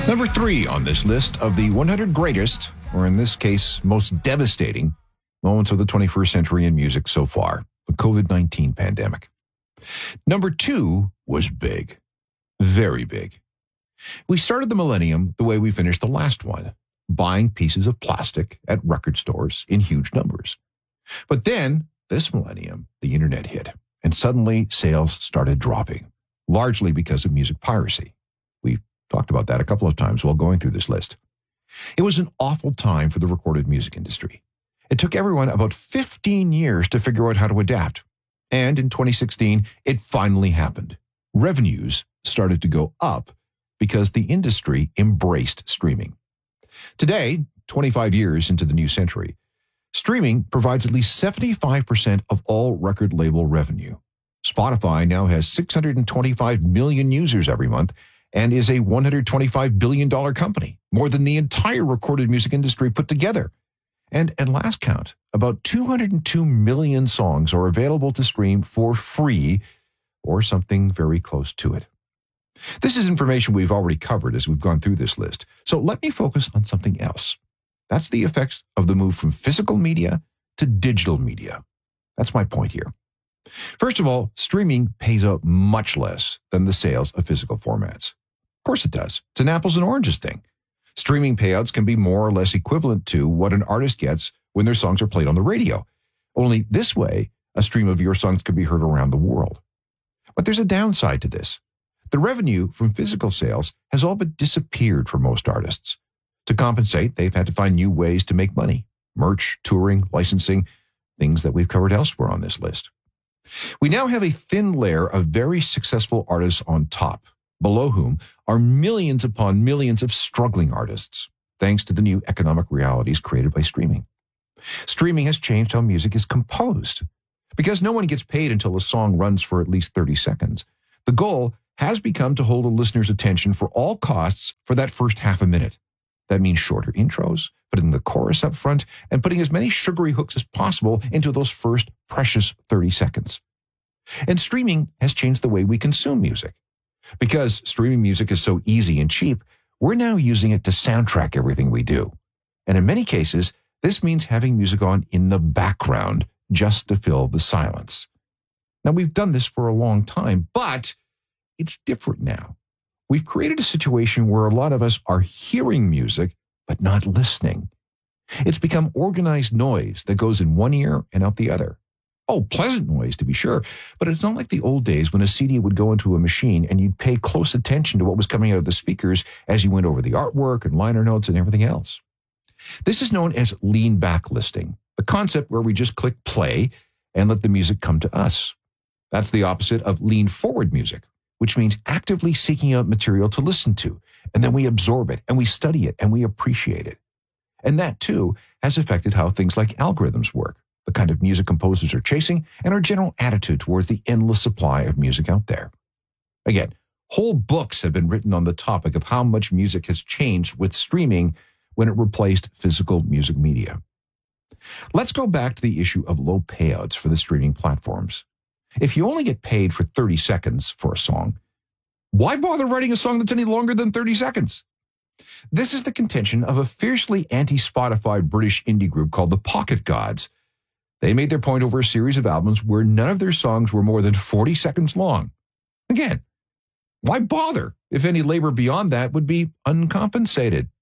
Number 3 on this list of the 100 greatest, or in this case, most devastating moments of the 21st century in music so far, the COVID-19 pandemic. Number 2 was big, very big. We started the millennium the way we finished the last one, buying pieces of plastic at record stores in huge numbers. But then, this millennium, the internet hit, and suddenly sales started dropping, largely because of music piracy. We've talked about that a couple of times while going through this list. It was an awful time for the recorded music industry. It took everyone about 15 years to figure out how to adapt. And in 2016, it finally happened. Revenues started to go up because the industry embraced streaming. Today, 25 years into the new century, streaming provides at least 75% of all record label revenue. Spotify now has 625 million users every month and is a $125 billion company, more than the entire recorded music industry put together. And at last count, about 202 million songs are available to stream for free or something very close to it. This is information we've already covered as we've gone through this list, so let me focus on something else. That's the effects of the move from physical media to digital media. That's my point here. First of all, streaming pays out much less than the sales of physical formats. Of course it does. It's an apples and oranges thing. Streaming payouts can be more or less equivalent to what an artist gets when their songs are played on the radio. Only this way, a stream of your songs can be heard around the world. But there's a downside to this. The revenue from physical sales has all but disappeared for most artists. To compensate, they've had to find new ways to make money. Merch, touring, licensing, things that we've covered elsewhere on this list. We now have a thin layer of very successful artists on top, below whom are millions upon millions of struggling artists, thanks to the new economic realities created by streaming. Streaming has changed how music is composed. Because no one gets paid until a song runs for at least 30 seconds, the goal has become to hold a listener's attention for all costs for that first half a minute. That means shorter intros, putting the chorus up front, and putting as many sugary hooks as possible into those first precious 30 seconds. And streaming has changed the way we consume music. Because streaming music is so easy and cheap, we're now using it to soundtrack everything we do. And in many cases, this means having music on in the background just to fill the silence. Now, we've done this for a long time, but it's different now. We've created a situation where a lot of us are hearing music, but not listening. It's become organized noise that goes in one ear and out the other. Oh, pleasant noise, to be sure, but it's not like the old days when a CD would go into a machine and you'd pay close attention to what was coming out of the speakers as you went over the artwork and liner notes and everything else. This is known as lean-back listening, the concept where we just click play and let the music come to us. That's the opposite of lean-forward music, which means actively seeking out material to listen to, and then we absorb it, and we study it, and we appreciate it. And that, too, has affected how things like algorithms work, the kind of music composers are chasing, and our general attitude towards the endless supply of music out there. Again, whole books have been written on the topic of how much music has changed with streaming when it replaced physical music media. Let's go back to the issue of low payouts for the streaming platforms. If you only get paid for 30 seconds for a song, why bother writing a song that's any longer than 30 seconds? This is the contention of a fiercely anti-Spotify British indie group called the Pocket Gods. They made their point over a series of albums where none of their songs were more than 40 seconds long. Again, why bother if any labor beyond that would be uncompensated?